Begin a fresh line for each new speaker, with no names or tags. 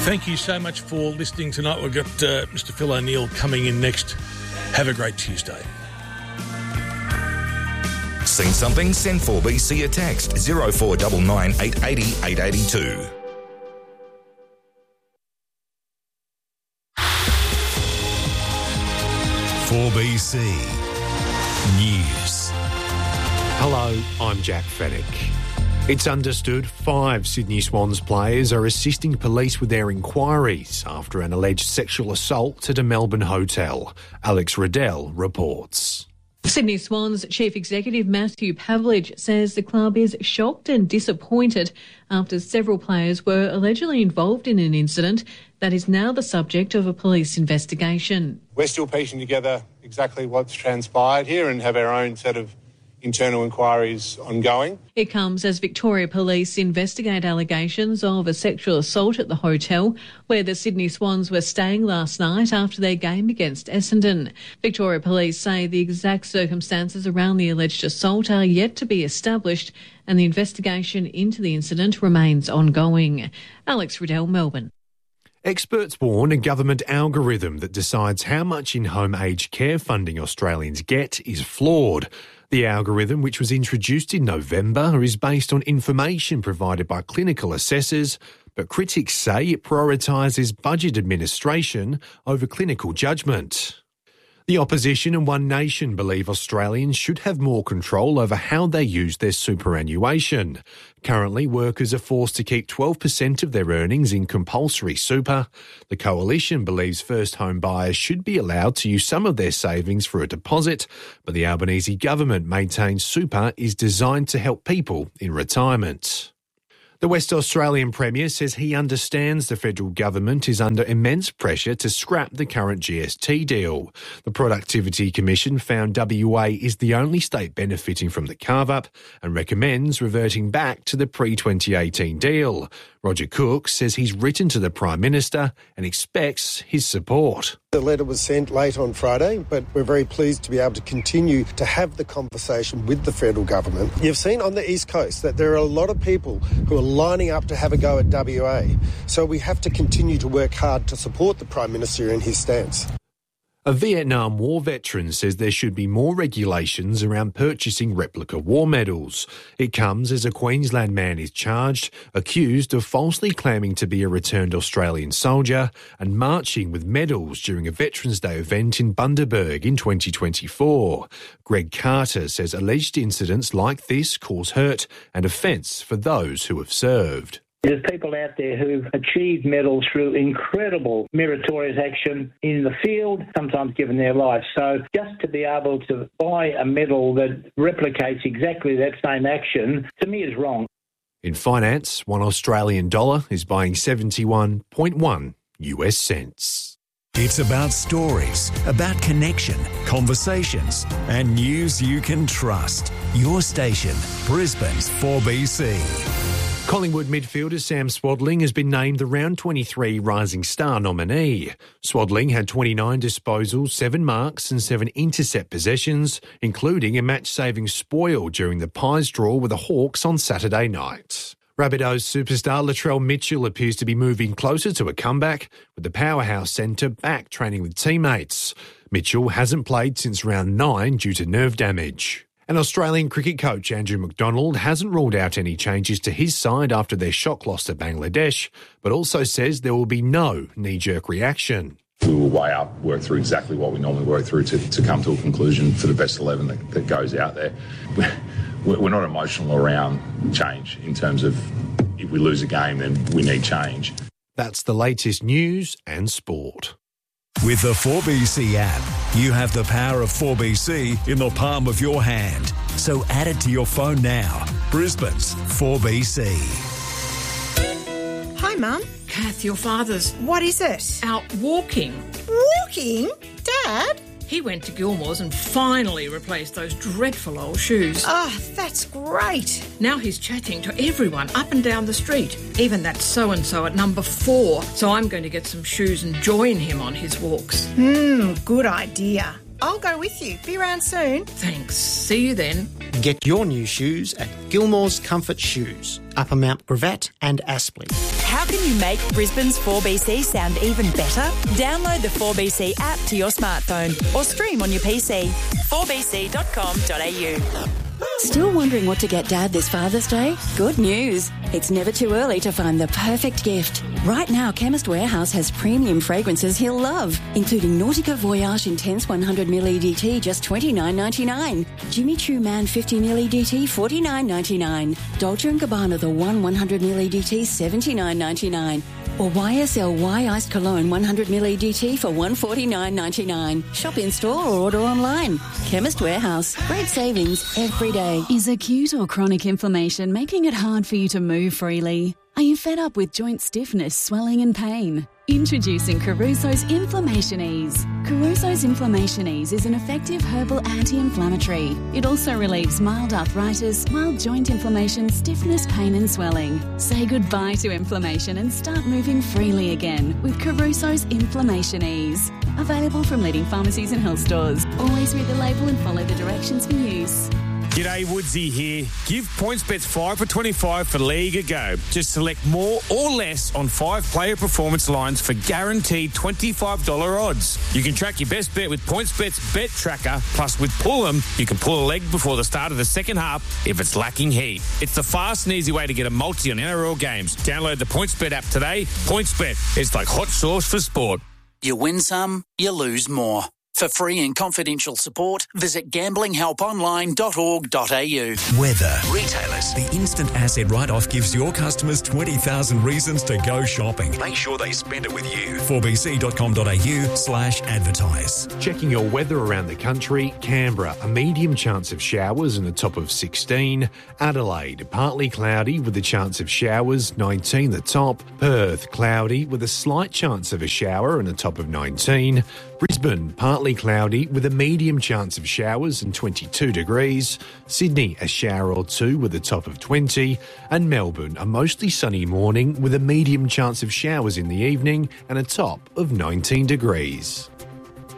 Thank you so much for listening tonight. We've got Mr. Phil O'Neill coming in next. Have a great Tuesday.
Seen something? Send 4BC a text 0499 880 882.
BC News.
Hello, I'm Jack Fennick. It's understood 5 Sydney Swans players are assisting police with their inquiries after an alleged sexual assault at a Melbourne hotel. Alex Riddell reports.
Sydney Swans Chief Executive Matthew Pavlich says the club is shocked and disappointed after several players were allegedly involved in an incident that is now the subject of a police investigation.
We're still piecing together exactly what's transpired here and have our own set of internal inquiries ongoing.
It comes as Victoria Police investigate allegations of a sexual assault at the hotel where the Sydney Swans were staying last night after their game against Essendon. Victoria Police say the exact circumstances around the alleged assault are yet to be established and the investigation into the incident remains ongoing. Alex Riddell, Melbourne.
Experts warn a government algorithm that decides how much in-home aged care funding Australians get is flawed. The algorithm, which was introduced in November, is based on information provided by clinical assessors, but critics say it prioritises budget administration over clinical judgment. The opposition and One Nation believe Australians should have more control over how they use their superannuation. Currently, workers are forced to keep 12% of their earnings in compulsory super. The Coalition believes first home buyers should be allowed to use some of their savings for a deposit, but the Albanese government maintains super is designed to help people in retirement. The West Australian Premier says he understands the federal government is under immense pressure to scrap the current GST deal. The Productivity Commission found WA is the only state benefiting from the carve-up and recommends reverting back to the pre-2018 deal. Roger Cook says he's written to the Prime Minister and expects his support.
The letter was sent late on Friday, but we're very pleased to be able to continue to have the conversation with the federal government. You've seen on the East Coast that there are a lot of people who are lining up to have a go at WA, so we have to continue to work hard to support the Prime Minister in his stance.
A Vietnam War veteran says there should be more regulations around purchasing replica war medals. It comes as a Queensland man is charged, accused of falsely claiming to be a returned Australian soldier and marching with medals during a Veterans Day event in Bundaberg in 2024. Greg Carter says alleged incidents like this cause hurt and offence for those who have served.
There's people out there who've achieved medals through incredible meritorious action in the field, sometimes given their life. So just to be able to buy a medal that replicates exactly that same action, to me is wrong.
In finance, $1 Australian dollar is buying 71.1 US cents.
It's about stories, about connection, conversations, and news you can trust. Your station, Brisbane's 4BC.
Collingwood midfielder Sam Swadling has been named the Round 23 Rising Star nominee. Swadling had 29 disposals, 7 marks and 7 intercept possessions, including a match-saving spoil during the Pies draw with the Hawks on Saturday night. Rabbitohs superstar Latrell Mitchell appears to be moving closer to a comeback, with the powerhouse centre back training with teammates. Mitchell hasn't played since round 9 due to nerve damage. An Australian cricket coach, Andrew McDonald, hasn't ruled out any changes to his side after their shock loss to Bangladesh, but also says there will be no knee-jerk reaction.
We will weigh up, work through exactly what we normally work through to come to a conclusion for the best 11 that goes out there. We're not emotional around change in terms of if we lose a game, then we need change.
That's the latest news and sport.
With the 4BC app, you have the power of 4BC in the palm of your hand. So add it to your phone now. Brisbane's 4BC.
Hi, Mum.
Kath, your father's...
What is it?
Out walking.
Walking? Dad?
He went to Gilmore's and finally replaced those dreadful old shoes.
Oh, that's great.
Now he's chatting to everyone up and down the street, even that so-and-so at number 4. So I'm going to get some shoes and join him on his walks.
Good idea. I'll go with you. Be around soon.
Thanks. See you then.
Get your new shoes at Gilmore's Comfort Shoes, Upper Mount Gravatt and Aspley.
Have
How can you make Brisbane's 4BC sound even better? Download the 4BC app to your smartphone or stream on your PC. 4bc.com.au.
Still wondering what to get Dad this Father's Day? Good news. It's never too early to find the perfect gift. Right now, Chemist Warehouse has premium fragrances he'll love, including Nautica Voyage Intense 100ml EDT, just $29.99. Jimmy Choo Man 50ml EDT, $49.99. Dolce & Gabbana The One 100ml EDT, $79.99. Or YSL Iced Cologne 100ml EDT for $149.99. Shop in store or order online. Chemist Warehouse. Great savings every day.
Is acute or chronic inflammation making it hard for you to move freely? Are you fed up with joint stiffness, swelling and pain? Introducing Caruso's Inflammation Ease. Caruso's Inflammation Ease is an effective herbal anti-inflammatory. It also relieves mild arthritis, mild joint inflammation, stiffness, pain and swelling. Say goodbye to inflammation and start moving freely again with Caruso's Inflammation Ease. Available from leading pharmacies and health stores. Always read the label and follow the directions for use.
G'day, Woodsy here. Give PointsBets 5 for 25 for League a go. Just select more or less on 5-player performance lines for guaranteed $25 odds. You can track your best bet with PointsBet's Bet Tracker. Plus, with Pull 'em, you can pull a leg before the start of the second half if it's lacking heat. It's the fast and easy way to get a multi on NRL games. Download the PointsBet app today. PointsBet, it's like hot sauce for sport.
You win some, you lose more. For free and confidential support, visit gamblinghelponline.org.au.
Weather. Retailers. The instant asset write-off gives your customers 20,000 reasons to go shopping. Make sure they spend it with you. 4bc.com.au/advertise.
Checking your weather around the country. Canberra, a medium chance of showers and a top of 16. Adelaide, partly cloudy with a chance of showers, 19 the top. Perth, cloudy with a slight chance of a shower and a top of 19. Brisbane, partly cloudy with a medium chance of showers and 22 degrees. Sydney, a shower or two with a top of 20. And Melbourne, a mostly sunny morning with a medium chance of showers in the evening and a top of 19 degrees.